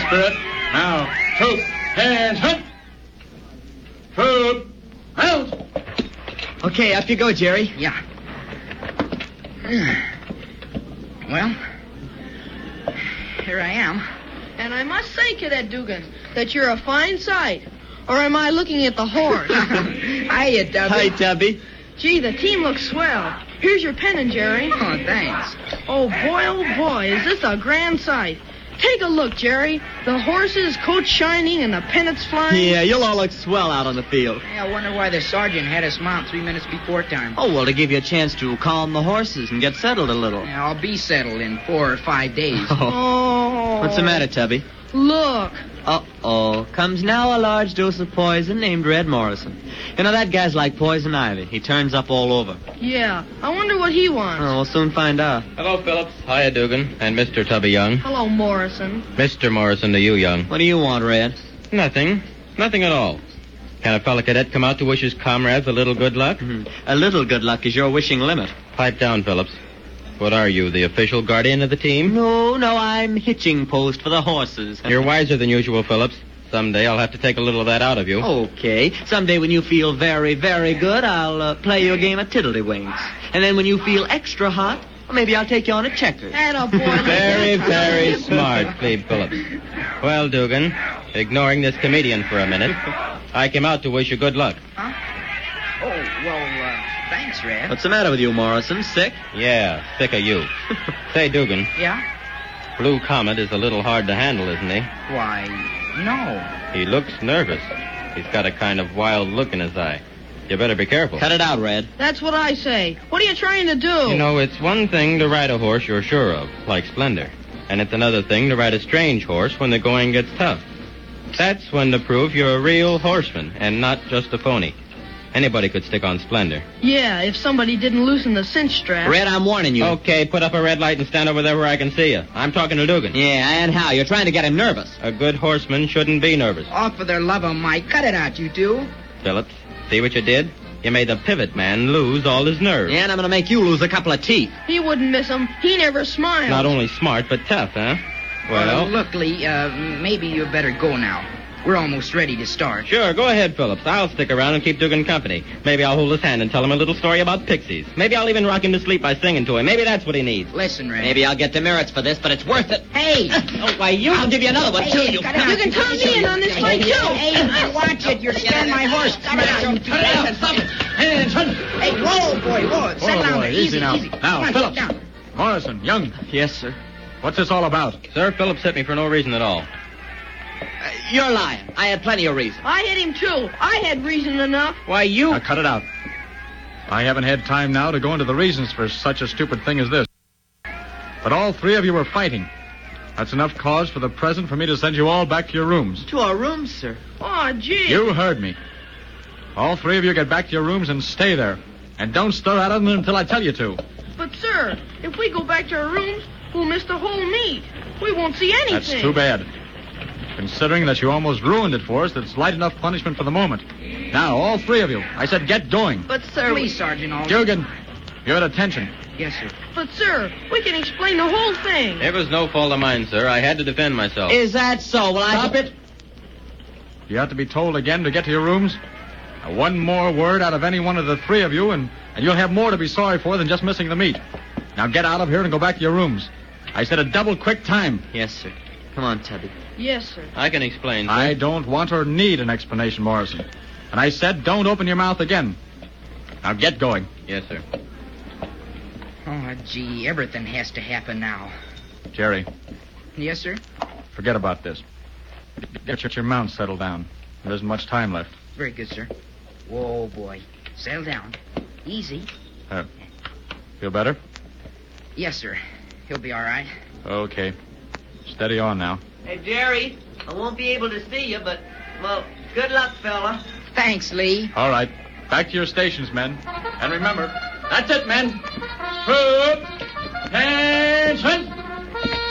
Spirit. Now, troop, hands, hunt. Troop, out. Okay, up you go, Jerry. Yeah. Well, here I am. And I must say, Cadet Dugan, that you're a fine sight. Or am I looking at the horse? Hiya, Tubby. Hi, Tubby. Gee, the team looks swell. Here's your pennant, Jerry. Oh, thanks. Oh, boy, is this a grand sight. Take a look, Jerry. The horses, coat shining, and the pennants flying. Yeah, you'll all look swell out on the field. Hey, I wonder why the sergeant had us mount 3 minutes before time. Oh, well, to give you a chance to calm the horses and get settled a little. Yeah, I'll be settled in 4 or 5 days. Oh. What's the matter, Tubby? Look. Uh-oh. Comes now a large dose of poison named Red Morrison. You know, that guy's like poison ivy. He turns up all over. Yeah, I wonder what he wants. Oh, we'll soon find out. Hello, Phillips. Hiya, Dugan. And Mr. Tubby Young. Hello, Morrison. Mr. Morrison to you, Young. What do you want, Red? Nothing. Nothing at all. Can a fellow cadet come out to wish his comrades a little good luck? A little good luck is your wishing limit. Pipe down, Phillips. What are you, the official guardian of the team? No, I'm hitching post for the horses. You're wiser than usual, Phillips. Someday I'll have to take a little of that out of you. Okay. Someday when you feel very, very good, I'll play you a game of tiddlywinks. And then when you feel extra hot, well, maybe I'll take you on a checkers. Attaboy. Very, very smart, Cleve Phillips. Well, Dugan, ignoring this comedian for a minute, I came out to wish you good luck. Huh? Oh, well, thanks, Red. What's the matter with you, Morrison? Sick? Yeah, sick of you. Say, Dugan, Yeah? Blue Comet is a little hard to handle, isn't he? Why, no. He looks nervous. He's got a kind of wild look in his eye. You better be careful. Cut it out, Red. That's what I say. What are you trying to do? You know, it's one thing to ride a horse you're sure of, like Splendor. And it's another thing to ride a strange horse when the going gets tough. That's when to prove you're a real horseman and not just a phony. Anybody could stick on Splendor. Yeah, if somebody didn't loosen the cinch strap. Red, I'm warning you. Okay, put up a red light and stand over there where I can see you. I'm talking to Dugan. Yeah, and how? You're trying to get him nervous. A good horseman shouldn't be nervous. Oh, for the love of Mike, cut it out, you two. Phillips, see what you did? You made the pivot man lose all his nerve. Yeah, and I'm going to make you lose a couple of teeth. He wouldn't miss him. He never smiled. Not only smart, but tough, huh? Well, Look, Lee, maybe you better go now. We're almost ready to start. sure, go ahead, Phillips. I'll stick around and keep Dugan company. Maybe I'll hold his hand and tell him a little story about pixies. Maybe I'll even rock him to sleep by singing to him. Maybe that's what he needs. Listen, Red. Maybe I'll get demerits for this, but it's worth it. Hey! Oh, why, I'll give you another one, too. You cut it out. You can turn me in on this fight, too. Hey, watch it. You're scaring my horse. Cut it out. Cut it out. Stop it. Hands, run. Hey, whoa, boy, whoa. Settle down there. Easy now. Easy. Now, Come on, Phillips. sit down. Morrison, Young, Yes, sir. what's this all about? Sir, Phillips hit me for no reason at all. You're lying. I had plenty of reason. I hit him, too. I had reason enough. Why, you... Now, cut it out. I haven't had time now to go into the reasons for such a stupid thing as this. But all three of you were fighting. That's enough cause for the present for me to send you all back to your rooms. To our rooms, sir. Oh, gee. You heard me. All three of you get back to your rooms and stay there. And don't stir out of them until I tell you to. But, sir, if we go back to our rooms, we'll miss the whole meet. We won't see anything. That's too bad. Considering that you almost ruined it for us, it's light enough punishment for the moment. Now, all three of you, I said get going. But, sir... Please, Sergeant Aldrich. Dugan, give it attention. Yes, sir. But, sir, we can explain the whole thing. It was no fault of mine, sir. I had to defend myself. Is that so? Well, Stop it. You have to be told again to get to your rooms. Now, one more word out of any one of the three of you, and you'll have more to be sorry for than just missing the meet. Now get out of here and go back to your rooms. I said a double quick time. Yes, sir. Come on, Tubby. Yes, sir. I can explain, sir. I don't want or need an explanation, Morrison. And I said don't open your mouth again. Now get going. Yes, sir. Oh, gee, everything has to happen now. Jerry, Yes, sir? forget about this. Get your mount settled down. There isn't much time left. Very good, sir. Whoa, boy. Settle down. Easy. Feel better? Yes, sir. He'll be all right. Okay. Steady on now. Hey, Jerry, I won't be able to see you, but, well, good luck, fella. Thanks, Lee. All right. Back to your stations, men. And remember, that's it, men. Troop, attention.